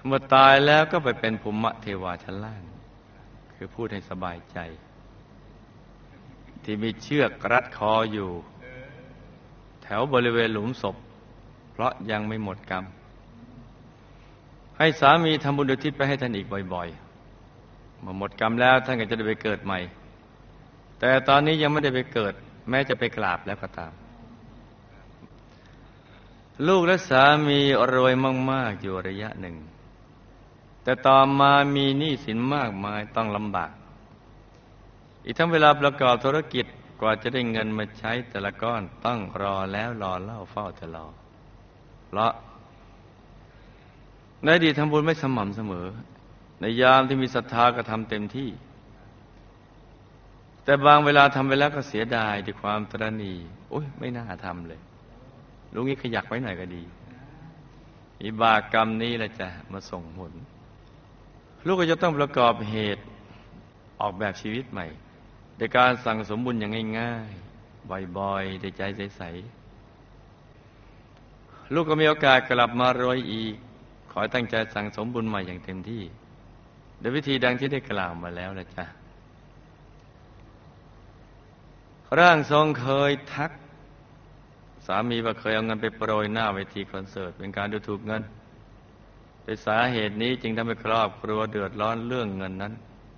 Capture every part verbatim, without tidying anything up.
เมื่อตายแล้วก็ไปเป็นภูมิเทวาชั้นล่างคือพูดให้สบายใจที่มีเชือกรัดคออยู่แถวบริเวณหลุมศพเพราะยังไม่หมดกรรมให้สามีทำบุญอุทิศไปให้ท่านอีกบ่อยๆเมื่อหมดกรรมแล้วท่านก็จะได้ไปเกิดใหม่แต่ตอนนี้ยังไม่ได้ไปเกิดแม้จะไปกราบแล้วก็ตามลูกและสามีรวยมากๆอยู่ระยะหนึ่งแต่ต่อมามีหนี้สินมากมายต้องลำบากอีกทั้งเวลาประกอบธุรกิจกว่าจะได้เงินมาใช้แต่ละก้อนต้องรอแล้วรอเล่าเฝ้าแต่รอเพราะในอดีตทำบุญไม่สม่ำเสมอในยามที่มีศรัทธาก็ทำเต็มที่แต่บางเวลาทำไปแล้วก็เสียดายด้วยความตระหนี่โอ๊ยไม่น่าทำเลยลุงนี้ขยักไว้หน่อยก็ดีวิบากกรรมนี้แหละจะมาส่งผลลูกก็จะต้องประกอบเหตุออกแบบชีวิตใหม่โดยการสั่งสมบุญอย่างง่ายๆบ่อยๆด้วยใจใสๆลูกก็มีโอกาสกลับมารวยอีกขอตั้งใจสั่งสมบุญใหม่อย่างเต็มที่โดยวิธีดังที่ได้กล่าวมาแล้วนะจ๊ะร่างทรงเคยทักสามีว่าเคยเอาเงินไปโปรยหน้าเวทีคอนเสิร์ตเป็นการดูถูกเงินด้วยสาเหตุนี้จึงทำให้ครอบครัวเดือดร้อนเรื่องเงินนั้น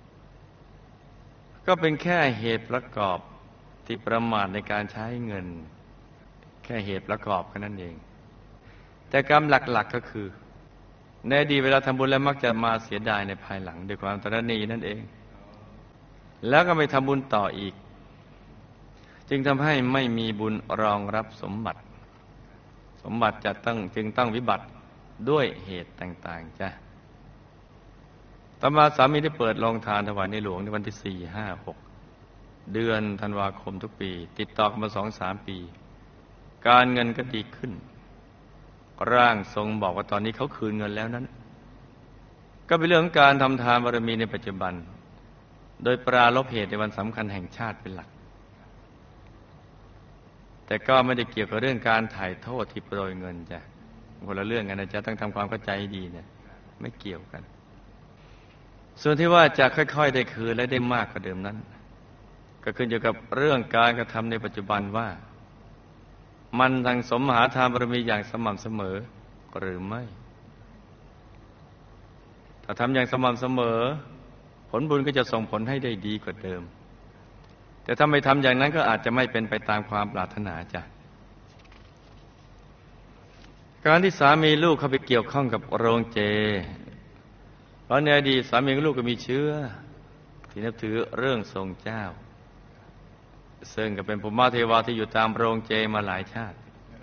ก็เป็นแค่เหตุประกอบที่ประมาทในการใช้เงินแค่เหตุประกอบแค่นั้นเองแต่กรรมหลักๆ ก, ก็คือในอดีตเวลาทำบุญแล้วมักจะมาเสียดายในภายหลังด้วยความตระหนี่นั่นเองแล้วก็ไม่ทำบุญต่ออีกจึงทำให้ไม่มีบุญรองรับสมบัติสมบัติจะต้องจึงต้องวิบัติด้วยเหตุต่างๆจ้ะต่อมาสามีได้เปิดโรงทานถวายในหลวงในวันที่สี่ห้าหกเดือนธันวาคมทุกปีติดต่อกันมาสองสามปีการเงินก็ดีขึ้นร่างทรงบอกว่าตอนนี้เขาคืนเงินแล้วนั้นก็เป็นเรื่องของการทำทานบารมีในปัจจุบันโดยปราลบเหตุในวันสำคัญแห่งชาติเป็นหลักแต่ก็ไม่ได้เกี่ยวกับเรื่องการถ่ายโทษที่โปรยเงินจ้ะคนละเรื่องกันนะจ๊ะต้องทำความเข้าใจดีเนี่ยไม่เกี่ยวกันส่วนที่ว่าจะค่อยๆได้คืนและได้มากกว่าเดิมนั้นก็ขึ้นอยู่กับเรื่องการกระทำในปัจจุบันว่ามันสั่งสมมหาทานบารมีอย่างสม่ำเสมอหรือไม่ถ้าทำอย่างสม่ำเสมอผลบุญก็จะส่งผลให้ได้ดีกว่าเดิมแต่ถ้าไม่ทำอย่างนั้นก็อาจจะไม่เป็นไปตามความปรารถนาจ้ะการที่สามีลูกเข้าไปเกี่ยวข้องกับโรงเจเพราะในอดีตสามีกับลูกก็มีเชื้อที่นับถือเรื่องทรงเจ้าซึ่งก็เป็นภูมิเทวาที่อยู่ตามโรงเจมาหลายชาติ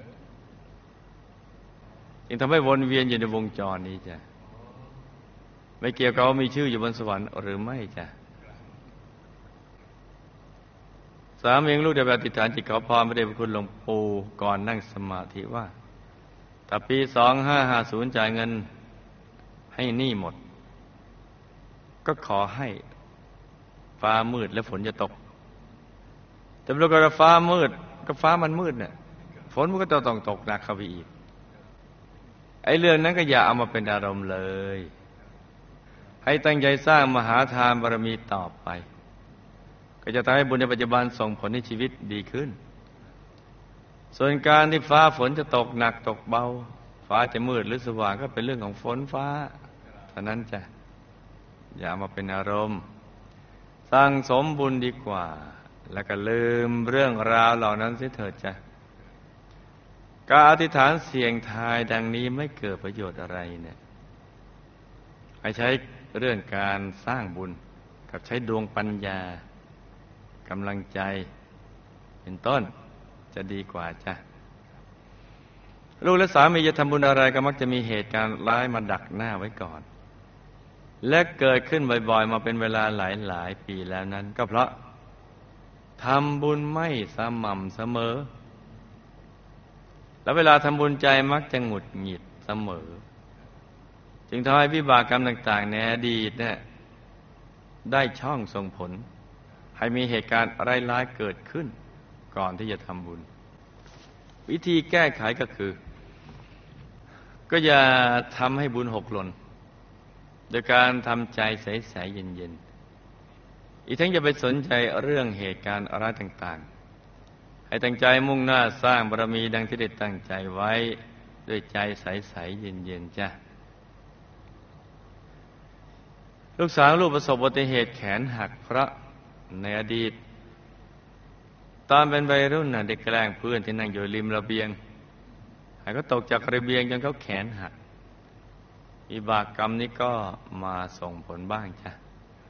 จึงทำให้วนเวียนอยู่ในวงจรนี้จ้ะไม่เกี่ยวกับว่ามีชื่ออยู่บนสวรรค์หรือไม่จ้ะสามีลูกได้อธิษฐานจิตขอพรพระเดชพระคุณหลวงปู่ก่อนนั่งสมาธิว่าถ้าปีสองห้าห้าศูนย์จ่ายเงินให้หนี้หมดก็ขอให้ฟ้ามืดและฝนจะตกแต่ปรากฏว่าฟ้ามืดก็ฟ้ามันมืดเนี่ยฝนมันก็ต้องตกหนักเข้าไปอีกไอ้เรื่องนั้นก็อย่าเอามาเป็นอารมณ์เลยให้ตั้งใจสร้างมหาทานบารมีต่อไปก็จะทำให้บุญในปัจจุบันส่งผลให้ชีวิตดีขึ้นส่วนการที่ฟ้าฝนจะตกหนักตกเบาฟ้าจะมืดหรือสว่างก็เป็นเรื่องของฝนฟ้าเท่านั้นจ้ะอย่ามาเป็นอารมณ์สร้างสมบุญดีกว่าแล้วก็ลืมเรื่องราวเหล่านั้นเสียเถิดจ้ะการอธิษฐานเสี่ยงทายดังนี้ไม่เกิดประโยชน์อะไรเนี่ยให้ใช้เรื่องการสร้างบุญกับใช้ดวงปัญญากำลังใจเป็นต้นจะดีกว่าจ้ะลูกและสามีจะทำบุญอะไรก็มักจะมีเหตุการณ์ร้ายมาดักหน้าไว้ก่อนและเกิดขึ้นบ่อยๆมาเป็นเวลาหลายๆปีแล้วนั้นก็เพราะทำบุญไม่สม่ำเสมอแล้วเวลาทำบุญใจมักจะหงุดหงิดเสมอจึงทำให้วิบากกรรมต่างๆในอดีตเนี่ยได้ช่องส่งผลให้มีเหตุการณ์ร้ายๆเกิดขึ้นก่อนที่จะทำบุญวิธีแก้ไขก็คือก็อย่าทำให้บุญหกหล่นโดยการทำใจใสๆเย็นๆอีกทั้งอย่าไปสนใจเรื่องเหตุการณ์อะไรต่างๆให้ตั้งใจมุ่งหน้าสร้างบารมีดังที่ได้ตั้งใจไว้ด้วยใจใสๆเย็นๆจ้ะลูกสาวลูกประสบอุบัติเหตุแขนหักเพราะในอดีตตอนเป็นวัยรุ่นน่ะเด็กแกล้งเพื่อนที่นั่งอยู่ริมระเบียงให้เขาตกจากระเบียงจนเขาแขนหักวิบากกรรมนี้ก็มาส่งผลบ้างจ้ะ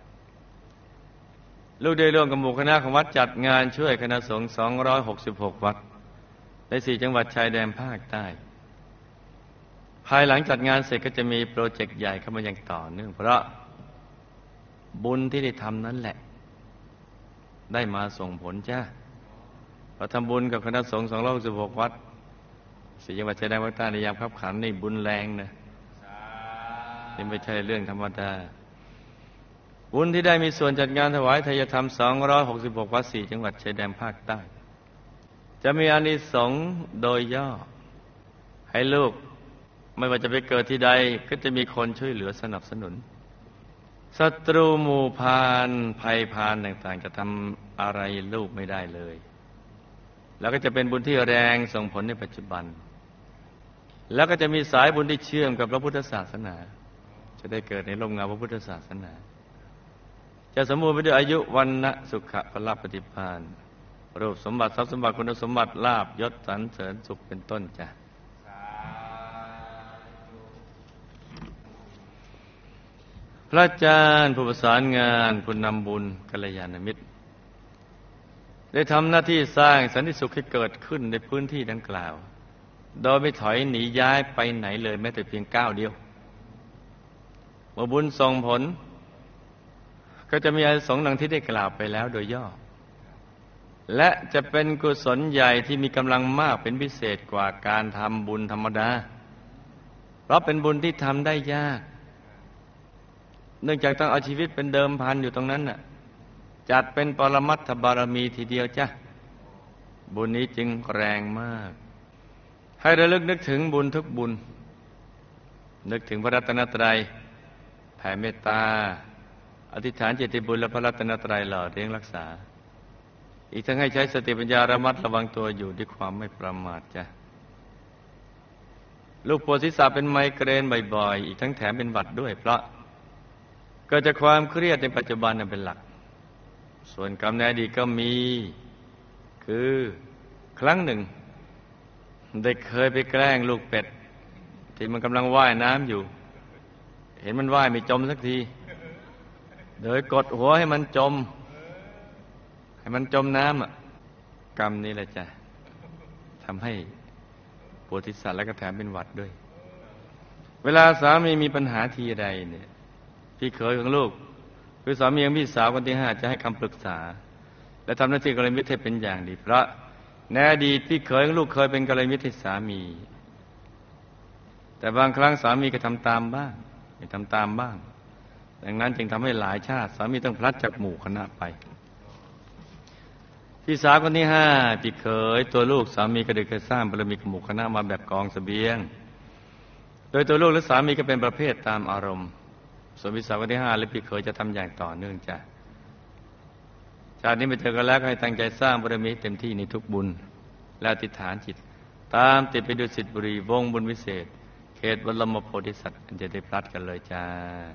ลูกได้ร่วมกับหมู่คณะของวัดจัดงานช่วยคณะสงฆ์สองร้อยหกสิบหกวัดในสี่จังหวัดชายแดนภาคใต้ภายหลังจัดงานเสร็จก็จะมีโปรเจกต์ใหญ่เข้ามาอย่างต่อเนื่องเพราะบุญที่ได้ทำนั้นแหละได้มาส่งผลจ้าเราทำบุญกับคณะสงฆ์สองร้อยหกสิบหกวัดสี่จังหวัดชายแดนภาคใต้ในยามคับขันนี่บุญแรงนะนี่ไม่ใช่เรื่องธรรมดาบุญที่ได้มีส่วนจัดงานถวายทายธรรมสองร้อยหกสิบหกวัดสี่จังหวัดชายแดนภาคใต้จะมีอานิสงส์โดยย่อให้ลูกไม่ว่าจะไปเกิดที่ใดก็จะมีคนช่วยเหลือสนับสนุนศัตรูหมู่พานภัยพานต่างๆจะทำอะไรลูกไม่ได้เลยแล้วก็จะเป็นบุญที่แรงส่งผลในปัจจุบันแล้วก็จะมีสายบุญที่เชื่อมกับพระพุทธศาสนาจะได้เกิดในร่มเงาพระพุทธศาสนาจะสมบูรณ์ไปด้วยอายุวันนะสุขะพละปฏิภาณรูปสมบัติทรัพย์สมบัติคุณสมบัติลาภยศสรรเสริญสุขเป็นต้นจ้ะพระอาจารย์ผู้ประสานงานผู้นำบุญกัลยาณมิตรได้ทำหน้าที่สร้างสันติสุขให้เกิดขึ้นในพื้นที่ดังกล่าวโดยไม่ถอยหนีย้ายไปไหนเลยแม้แต่เพียงก้าวเดียวเมื่อบุญส่งผลก็จะมีอานิสงส์ดังที่ได้กล่าวไปแล้วโดยย่อและจะเป็นกุศลใหญ่ที่มีกำลังมากเป็นพิเศษกว่าการทำบุญธรรมดาเพราะเป็นบุญที่ทำได้ยากเนื่องจากต้องเอาชีวิตเป็นเดิมพันอยู่ตรงนั้นน่ะจัดเป็นปรมัตถบารมีทีเดียวจ้ะบุญนี้จึงแรงมากให้ระลึกนึกถึงบุญทุกบุญนึกถึงพระรัตนตรัยแผ่เมตตาอธิษฐานจิตบุญและพระรัตนตรัยหล่อเลี้ยงรักษาอีกทั้งให้ใช้สติปัญญาระมัดระวังตัวอยู่ด้วยความไม่ประมาทจ้ะลูกปวดศีรษะเป็นไมเกรนบ่อยๆอีกทั้งแถมเป็นหวัดด้วยเพราะเกิดจากความเครียดในปัจจุบันเป็นหลักส่วนกรรมในอดีตก็มีคือครั้งหนึ่งได้เคยไปแกล้งลูกเป็ดที่มันกำลังว่ายน้ำอยู่เห็นมันว่ายไม่จมสักทีโดยกดหัวให้มันจมให้มันจมน้ำอ่ะกรรมนี้แหละจ้ะทำให้ปวดศีรษะและก็แถมเป็นหวัดด้วยเวลาสามีมีปัญหาทีใดเนี่ยพี่เขยของลูกคือสามีของพี่สาวคนที่ห้าจะให้คำปรึกษาและทำหน้าที่กัลยาณมิตรให้เป็นอย่างดีเพราะในอดีตพี่เขยของลูกเคยเป็นกัลยาณมิตรให้สามีแต่บางครั้งสามีก็ทำตามบ้างไม่ทำตามบ้างดังนั้นจึงทำให้หลายชาติสามีต้องพลัดจากหมู่คณะไปพี่สาวคนที่ห้าพี่เขยตัวลูกสามีก็ได้เคยสร้างบารมีกับหมู่คณะมาแบบกองเสบียงโดยตัวลูกและสามีก็เป็นประเภทตามอารมณ์ส่วนพี่สาวคนที่ห้าและพี่เขยจะทำอย่างต่อเนื่องจ้ะชาตินี้ไปเจอกันแล้วก็ให้ตั้งใจสร้างบารมีเต็มที่ในทุกบุญและอธิษฐานจิตตามติดไปดุสิตบุรีวงบุญวิเศษเขตบรมโพธิสัตว์อันจะได้พลัดกันเลยจ้า